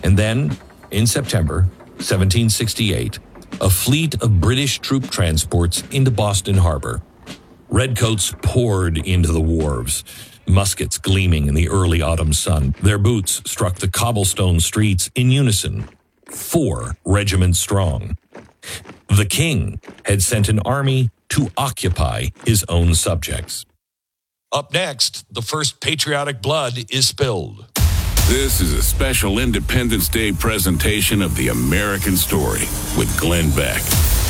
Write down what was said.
And then, in September 1768, a fleet of British troop transports into Boston Harbor. Redcoats poured into the wharves, muskets gleaming in the early autumn sun. Their boots struck the cobblestone streets in unison, 4 regiments strong. The king had sent an army to occupy his own subjects. Up next, the first patriotic blood is spilled. This is a special Independence Day presentation of The American Story with Glenn Beck.